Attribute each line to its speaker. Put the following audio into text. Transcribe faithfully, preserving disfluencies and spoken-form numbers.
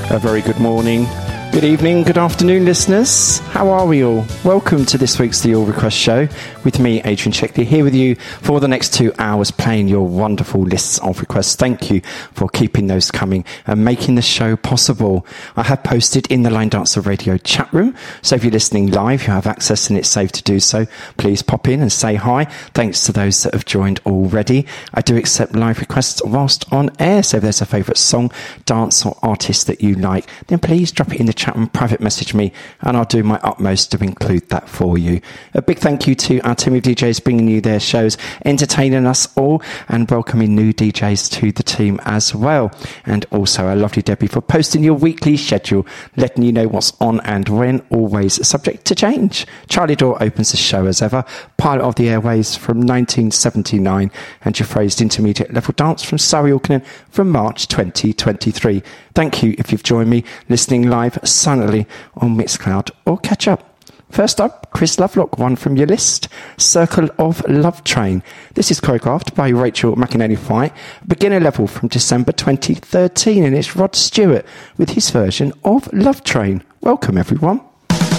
Speaker 1: A very good morning, good evening, good afternoon, listeners. How are we all? Welcome to this week's The All Request Show with me, Adrian Checkley, here with you for the next two hours playing your wonderful lists of requests. Thank you for keeping those coming and making the show possible. I have posted in the Line Dancer Radio chat room, so if you're listening live, you have access and it's safe to do so. Please pop in and say hi. Thanks to those that have joined already. I do accept live requests whilst on air, so if there's a favourite song, dance or artist that you like, then please drop it in the chat and private message me and I'll do my utmost to include that for you. A big thank you to our team of D Js bringing you their shows, entertaining us all and welcoming new D Js to the team as well. And also a lovely Debbie for posting your weekly schedule, letting you know what's on and when, always subject to change. Charlie Dore opens the show as ever, pilot of the airways from nineteen seventy-nine and your phrased intermediate level dance from Surrey Orkney from March twenty twenty-three. Thank you if you've joined me listening live silently on Mixcloud or catch up. First up, Chris Lovelock, one from your list, Circle of Love Train. This is choreographed by Rachel McInerney-White, beginner level from December twenty thirteen, and it's Rod Stewart with his version of Love Train. Welcome, everyone.